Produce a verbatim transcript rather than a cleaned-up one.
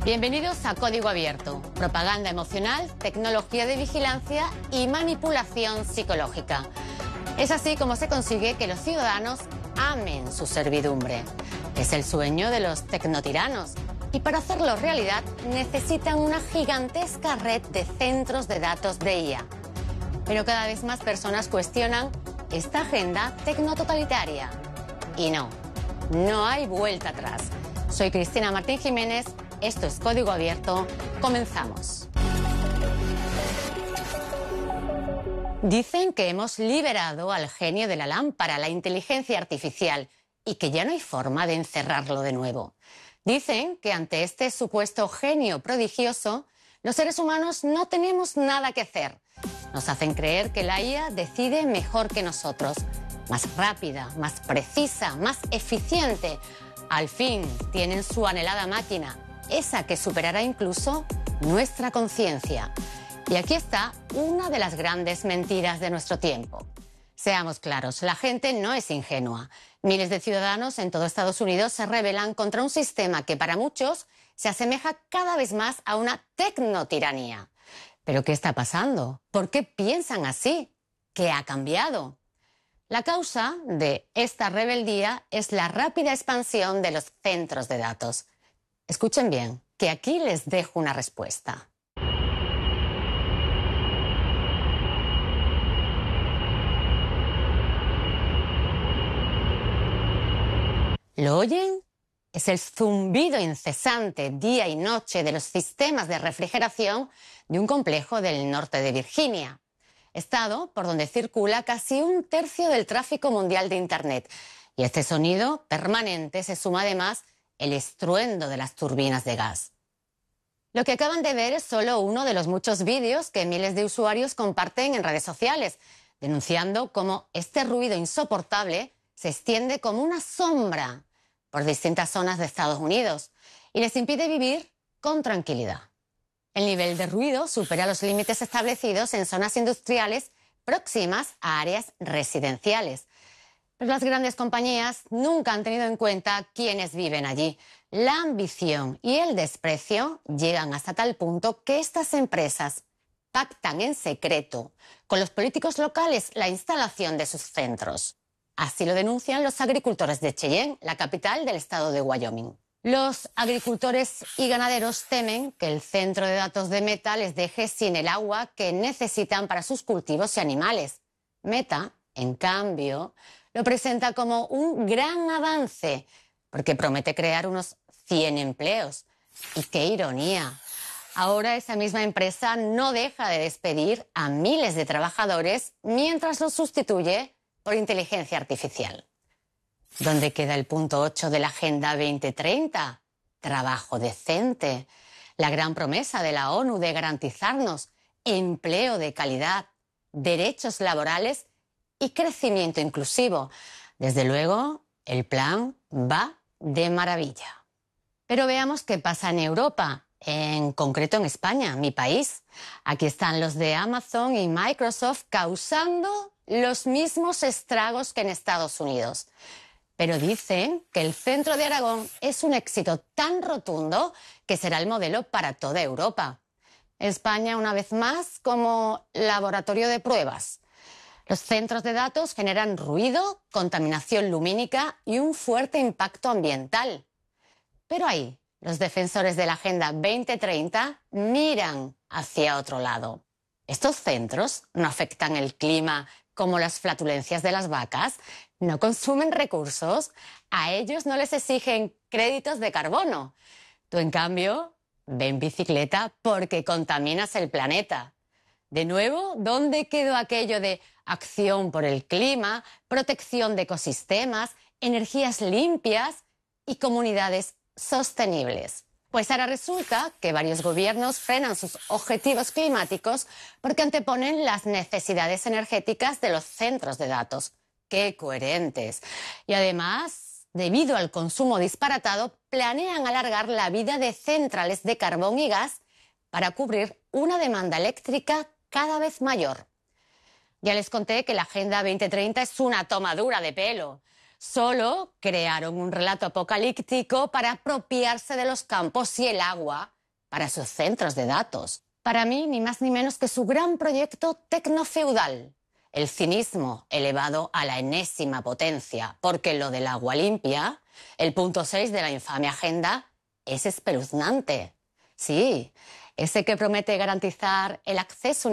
Bienvenidos a Código Abierto, propaganda emocional, tecnología de vigilancia y manipulación psicológica. Es así como se consigue que los ciudadanos amen su servidumbre. Es el sueño de los tecnotiranos y para hacerlo realidad necesitan una gigantesca red de centros de datos de I A. Pero cada vez más personas cuestionan esta agenda tecnototalitaria. Y no, no hay vuelta atrás. Soy Cristina Martín Jiménez, esto es Código Abierto, comenzamos. Dicen que hemos liberado al genio de la lámpara, la inteligencia artificial, y que ya no hay forma de encerrarlo de nuevo. Dicen que ante este supuesto genio prodigioso, los seres humanos no tenemos nada que hacer. Nos hacen creer que la I A decide mejor que nosotros, más rápida, más precisa, más eficiente. Al fin tienen su anhelada máquina, esa que superará incluso nuestra conciencia. Y aquí está una de las grandes mentiras de nuestro tiempo. Seamos claros, la gente no es ingenua. Miles de ciudadanos en todo Estados Unidos se rebelan contra un sistema que para muchos se asemeja cada vez más a una tecnotiranía. ¿Pero qué está pasando? ¿Por qué piensan así? ¿Qué ha cambiado? La causa de esta rebeldía es la rápida expansión de los centros de datos. Escuchen bien, que aquí les dejo una respuesta. ¿Lo oyen? Es el zumbido incesante día y noche de los sistemas de refrigeración de un complejo del norte de Virginia, estado por donde circula casi un tercio del tráfico mundial de Internet. Y a este sonido permanente se suma además el estruendo de las turbinas de gas. Lo que acaban de ver es solo uno de los muchos vídeos que miles de usuarios comparten en redes sociales, denunciando cómo este ruido insoportable se extiende como una sombra por distintas zonas de Estados Unidos y les impide vivir con tranquilidad. El nivel de ruido supera los límites establecidos en zonas industriales próximas a áreas residenciales. Pero las grandes compañías nunca han tenido en cuenta quiénes viven allí. La ambición y el desprecio llegan hasta tal punto que estas empresas pactan en secreto con los políticos locales la instalación de sus centros. Así lo denuncian los agricultores de Cheyenne, la capital del estado de Wyoming. Los agricultores y ganaderos temen que el centro de datos de Meta les deje sin el agua que necesitan para sus cultivos y animales. Meta, en cambio, lo presenta como un gran avance, porque promete crear unos cien empleos. Y qué ironía. Ahora esa misma empresa no deja de despedir a miles de trabajadores mientras los sustituye por inteligencia artificial. ¿Dónde queda el punto ocho de la Agenda veinte treinta? Trabajo decente. La gran promesa de la ONU de garantizarnos empleo de calidad, derechos laborales y crecimiento inclusivo. Desde luego, el plan va de maravilla. Pero veamos qué pasa en Europa, en concreto en España, mi país. Aquí están los de Amazon y Microsoft causando los mismos estragos que en Estados Unidos. Pero dicen que el centro de Aragón es un éxito tan rotundo que será el modelo para toda Europa. España, una vez más, como laboratorio de pruebas. Los centros de datos generan ruido, contaminación lumínica y un fuerte impacto ambiental. Pero ahí, los defensores de la Agenda veinte treinta miran hacia otro lado. ¿Estos centros no afectan el clima como las flatulencias de las vacas? ¿No consumen recursos? A ellos no les exigen créditos de carbono. Tú, en cambio, ve en bicicleta porque contaminas el planeta. De nuevo, ¿dónde quedó aquello de acción por el clima, protección de ecosistemas, energías limpias y comunidades sostenibles? Pues ahora resulta que varios gobiernos frenan sus objetivos climáticos porque anteponen las necesidades energéticas de los centros de datos. ¡Qué coherentes! Y además, debido al consumo disparatado, planean alargar la vida de centrales de carbón y gas para cubrir una demanda eléctrica cada vez mayor. Ya les conté que la Agenda veinte treinta es una tomadura de pelo. Solo crearon un relato apocalíptico para apropiarse de los campos y el agua para sus centros de datos. Para mí, ni más ni menos que su gran proyecto tecnofeudal. El cinismo elevado a la enésima potencia, porque lo del agua limpia, el punto seis de la infame agenda, es espeluznante. Sí, ese que promete garantizar el acceso